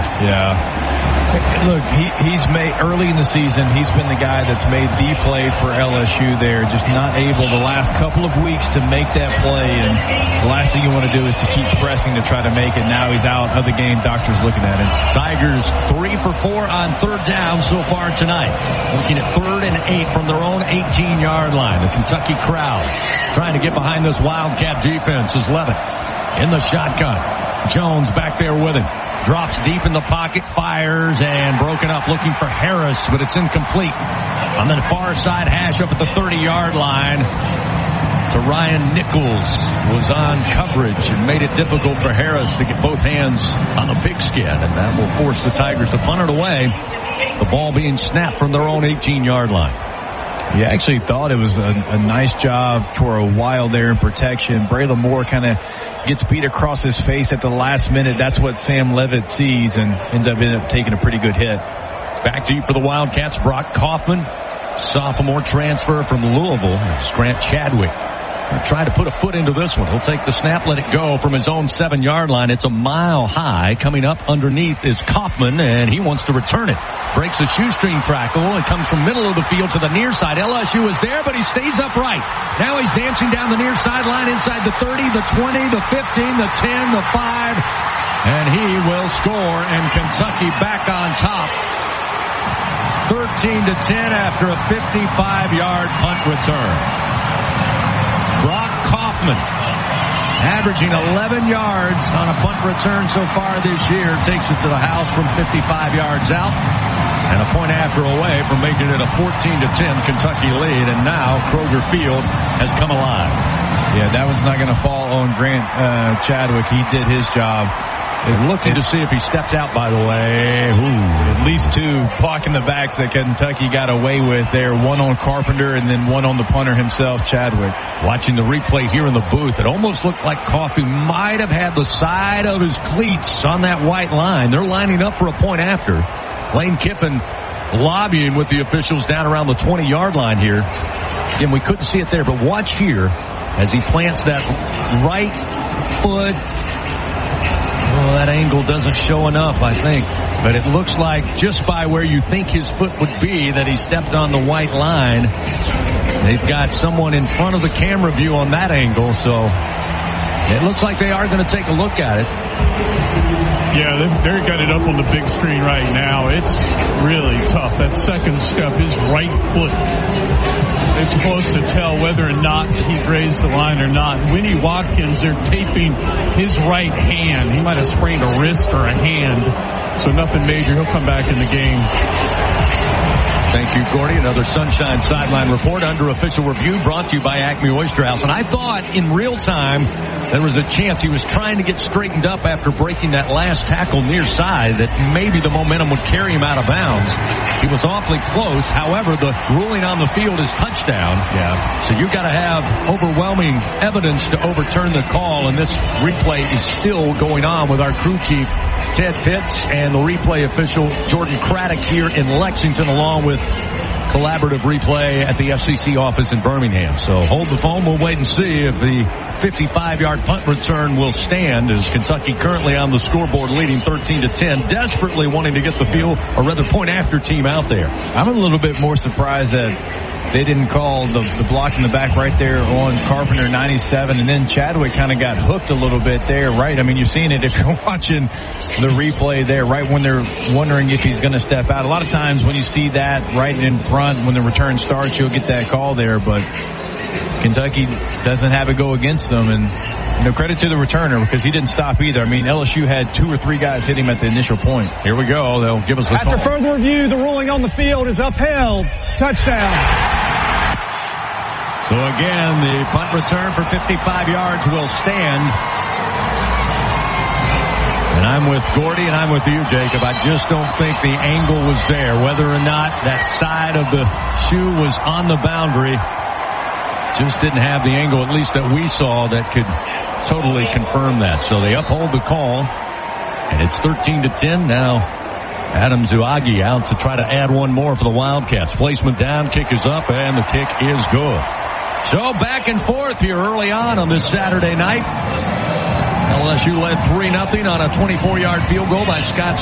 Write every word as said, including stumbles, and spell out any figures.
Yeah. Look, he, he's made early in the season, he's been the guy that's made the play for L S U there, just not able the last couple of weeks to make that play, and the last thing you want to do is to keep pressing to try to make it. Now he's out of the game, doctor's looking at him. Tigers three for four on third down so far tonight. Looking at third and eight from their own eighteen-yard line. The Kentucky crowd trying to get behind this Wildcat defense is Levitt in the shotgun. Jones back there with him. Drops deep in the pocket, fires, and broken up looking for Harris, but it's incomplete. On the far side hash up at the thirty-yard line to Ryan Nichols was on coverage and made it difficult for Harris to get both hands on the pigskin, and that will force the Tigers to punt it away. The ball being snapped from their own eighteen-yard line. He actually thought it was a, a nice job for a while there in protection. Braylon Moore kind of gets beat across his face at the last minute. That's what Sam Levitt sees and ends up, ends up taking a pretty good hit. Back deep for the Wildcats, Brock Kaufman, sophomore transfer from Louisville. It's Grant Chadwick. He'll try to put a foot into this one. He'll take the snap, let it go from his own seven-yard line. It's a mile high. Coming up underneath is Kaufman, and he wants to return it. Breaks a shoestring tackle. It comes from middle of the field to the near side. L S U is there, but he stays upright. Now he's dancing down the near sideline inside the thirty, the twenty, the fifteen, the ten, the five, and he will score, and Kentucky back on top. thirteen to ten after a fifty-five-yard punt return. Brock Kaufman, averaging eleven yards on a punt return so far this year, takes it to the house from fifty-five yards out, and a point after away from making it a fourteen to ten Kentucky lead. And now Kroger Field has come alive. Yeah, that one's not going to fall on Grant uh, Chadwick. He did his job. They're looking to see if he stepped out, by the way. Ooh. At least two blocking the backs that Kentucky got away with there. One on Carpenter and then one on the punter himself, Chadwick. Watching the replay here in the booth, it almost looked like Coffey might have had the side of his cleats on that white line. They're lining up for a point after. Lane Kiffin lobbying with the officials down around the twenty-yard line here. Again, we couldn't see it there, but watch here as he plants that right foot. Well, that angle doesn't show enough, I think. But it looks like just by where you think his foot would be that he stepped on the white line. They've got someone in front of the camera view on that angle, so it looks like they are going to take a look at it. Yeah, they've, they've got it up on the big screen right now. It's really tough. That second step, his right foot. It's close to tell whether or not he grazed the line or not. Winnie Watkins, they're taping his right hand. He might have sprained a wrist or a hand, so nothing major. He'll come back in the game. Thank you, Gordy. Another Sunshine Sideline Report under official review brought to you by Acme Oyster House. And I thought in real time there was a chance he was trying to get straightened up after breaking that last tackle near side, that maybe the momentum would carry him out of bounds. He was awfully close. However, the ruling on the field is touchdown. Yeah. So you've got to have overwhelming evidence to overturn the call, and this replay is still going on with our crew chief, Ted Pitts, and the replay official, Jordan Craddock, here in Lexington, along with collaborative replay at the F C C office in Birmingham. So hold the phone. We'll wait and see if the fifty-five-yard punt return will stand, as Kentucky currently on the scoreboard leading thirteen to ten, desperately wanting to get the field, or rather point after team out there. I'm a little bit more surprised that they didn't call the, the block in the back right there on Carpenter ninety-seven, and then Chadwick kind of got hooked a little bit there, right? I mean, you're seeing it if you're watching the replay there, right when they're wondering if he's going to step out. A lot of times when you see that right in front, when the return starts, you'll get that call there, but Kentucky doesn't have it go against them, and no credit to the returner because he didn't stop either. I mean, L S U had two or three guys hit him at the initial point. Here we go. They'll give us the After call. further review, the ruling on the field is upheld. Touchdown. So again, the punt return for fifty-five yards will stand. And I'm with Gordy and I'm with you, Jacob. I just don't think the angle was there. Whether or not that side of the shoe was on the boundary, just didn't have the angle, at least that we saw, that could totally confirm that. So they uphold the call, and it's thirteen to ten now. Adam Zuagi out to try to add one more for the Wildcats. Placement down, kick is up, and the kick is good. So back and forth here early on on this Saturday night. L S U led three nothing on a twenty-four-yard field goal by Scott